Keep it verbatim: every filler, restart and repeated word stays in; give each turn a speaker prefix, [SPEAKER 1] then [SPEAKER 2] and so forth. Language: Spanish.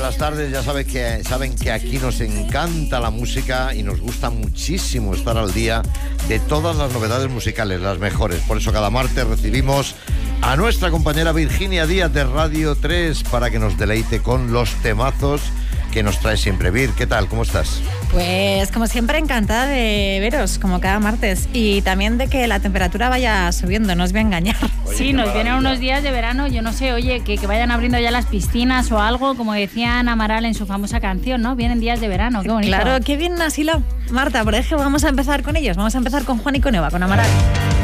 [SPEAKER 1] las tardes, ya saben que, saben que aquí nos encanta la música y nos gusta muchísimo estar al día de todas las novedades musicales, las mejores. Por eso cada martes recibimos a nuestra compañera Virginia Díaz de Radio tres para que nos deleite con los temazos que nos trae siempre. Vir, ¿qué tal? ¿Cómo estás?
[SPEAKER 2] Pues como siempre, encantada de veros, como cada martes, y también de que la temperatura vaya subiendo, no os voy a engañar.
[SPEAKER 3] Oye, sí, nos vienen unos días de verano, yo no sé, oye, que, que vayan abriendo ya las piscinas o algo, como decía Ana Amaral en su famosa canción, ¿no? Vienen días de verano, qué bonito.
[SPEAKER 2] Claro, qué bien has hilado, Marta, por ejemplo, vamos a empezar con ellos, vamos a empezar con Juan y con Eva, con Amaral.